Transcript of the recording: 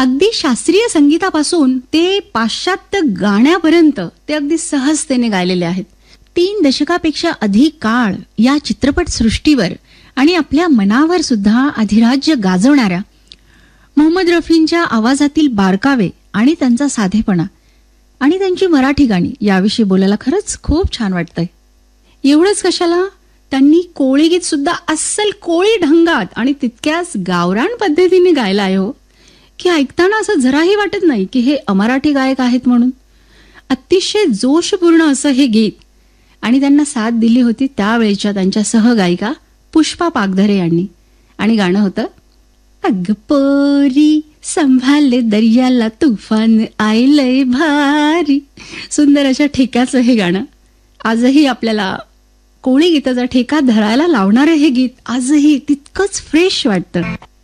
अगदी शास्त्रीय संगीतापासून ते पाश्चात्य गाण्यापर्यंत ते अगदी सहजतेने गायलेले आहेत. 3 दशकापेक्षा अधिक काळ या चित्रपट सृष्टीवर आणि आपल्या मनावर सुद्धा अधिराज्य गाजवणाऱ्या मोहम्मद रफींच्या आवाजातील बारकावे आणि त्यांचा साधेपणा आणि त्यांची मराठी गाणी याविषयी बोलायला खरंच खूप छान वाटतंय. एवढंच कशाला, त्यांनी कोळी गीत सुद्धा अस्सल कोळी ढंगात आणि तितक्याच गावरान पद्धतीने गायला आहे हो, की ऐकताना असं जराही वाटत नाही की हे अमराठी गायक आहेत म्हणून. अतिशय जोशपूर्ण असं हे गीत. आणि त्यांना साथ दिली होती त्यावेळेच्या त्यांच्या सहगायिका पुष्पा पागधरे यांनी. आणि गाणं होतं अग पोरी संभाले दर्याला तुफान आयलय भारी. सुंदर अशा ठेक्याचं हे गाणं. आजही आपल्याला कोळी गीताचा ठेका धरायला लावणारं हे गीत आजही तितकंच फ्रेश वाटतं.